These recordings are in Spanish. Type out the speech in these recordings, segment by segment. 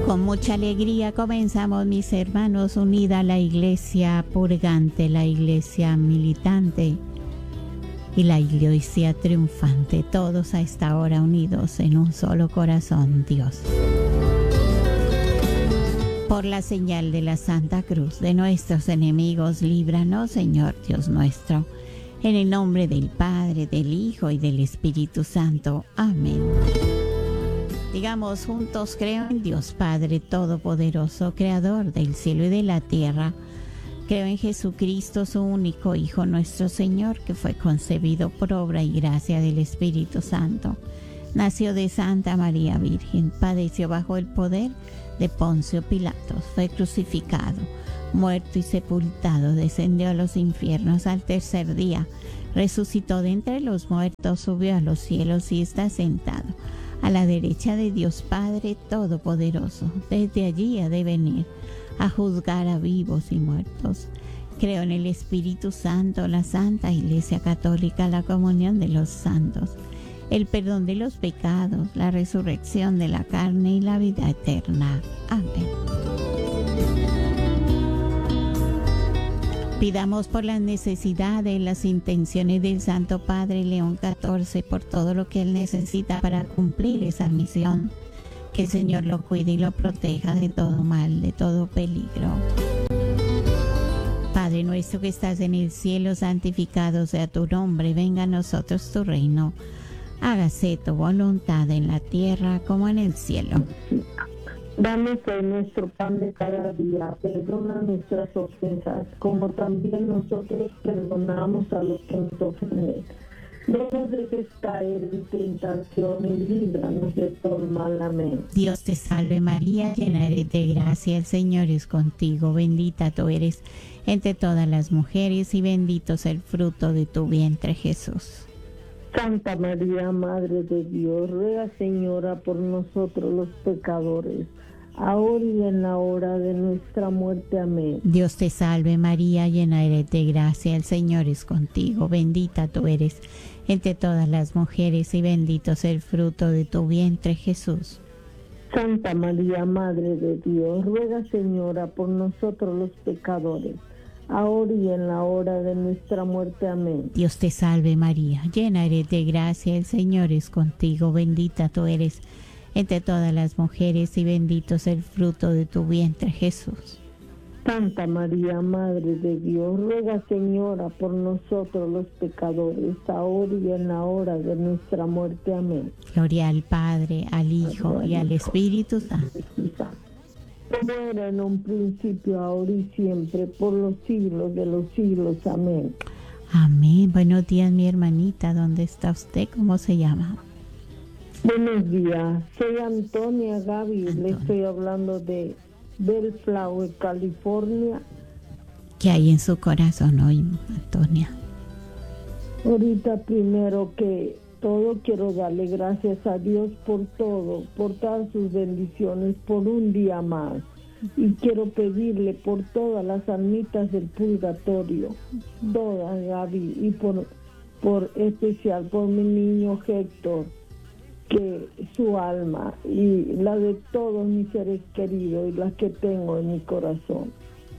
Con mucha alegría comenzamos, mis hermanos, unida a la iglesia purgante, la iglesia militante y la iglesia triunfante, todos a esta hora unidos en un solo corazón, Dios. Por la señal de la Santa Cruz de nuestros enemigos, líbranos, Señor Dios nuestro, en el nombre del Padre, del Hijo y del Espíritu Santo. Amén. Digamos juntos: creo en Dios Padre Todopoderoso, Creador del cielo y de la tierra. Creo en Jesucristo, su único Hijo, nuestro Señor, que fue concebido por obra y gracia del Espíritu Santo. Nació de Santa María Virgen, padeció bajo el poder de Poncio Pilatos, fue crucificado, muerto y sepultado, descendió a los infiernos, al tercer día resucitó de entre los muertos, subió a los cielos y está sentado a la derecha de Dios Padre Todopoderoso. Desde allí ha de venir a juzgar a vivos y muertos. Creo en el Espíritu Santo, la Santa Iglesia Católica, la comunión de los santos, el perdón de los pecados, la resurrección de la carne y la vida eterna. Amén. Pidamos por las necesidades, las intenciones del Santo Padre León XIV, por todo lo que él necesita para cumplir esa misión. Que el Señor lo cuide y lo proteja de todo mal, de todo peligro. Padre nuestro que estás en el cielo, santificado sea tu nombre. Venga a nosotros tu reino. Hágase tu voluntad en la tierra como en el cielo. Danos hoy nuestro pan de cada día, perdona nuestras ofensas, como también nosotros perdonamos a los que nos ofenden. No nos dejes caer en tentación y líbranos de todo mal. Amén. Dios te salve María, llena eres de gracia, el Señor es contigo, bendita tú eres entre todas las mujeres y bendito es el fruto de tu vientre, Jesús. Santa María, Madre de Dios, ruega, Señora, por nosotros los pecadores, ahora y en la hora de nuestra muerte. Amén. Dios te salve María, llena eres de gracia, el Señor es contigo, bendita tú eres entre todas las mujeres y bendito es el fruto de tu vientre, Jesús. Santa María, Madre de Dios, ruega, Señora, por nosotros los pecadores, ahora y en la hora de nuestra muerte. Amén. Dios te salve María, llena eres de gracia, el Señor es contigo, bendita tú eres entre todas las mujeres y bendito es el fruto de tu vientre, Jesús. Santa María, Madre de Dios, ruega, Señora, por nosotros los pecadores, ahora y en la hora de nuestra muerte. Amén. Gloria al Padre, al Hijo y al Espíritu Santo. Como era en un principio, ahora y siempre, por los siglos de los siglos. Amén. Amén. Buenos días, mi hermanita. ¿Dónde está usted? ¿Cómo se llama? Buenos días. Soy Antonia Gaby. Le estoy hablando de Bellflower, California. ¿Qué hay en su corazón hoy, Antonia? Ahorita, primero que todo, quiero darle gracias a Dios por todo, por todas sus bendiciones, por un día más. Y quiero pedirle por todas las almitas del purgatorio, todas, Gaby, y por especial por mi niño Héctor, que su alma y la de todos mis seres queridos y las que tengo en mi corazón.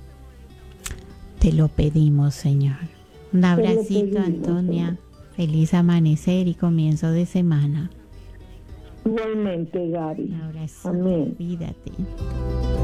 Te lo pedimos, Señor. Un abracito, Antonia. Señor. Feliz amanecer y comienzo de semana. Igualmente, Gaby. Un abrazo. Amén. Cuídate.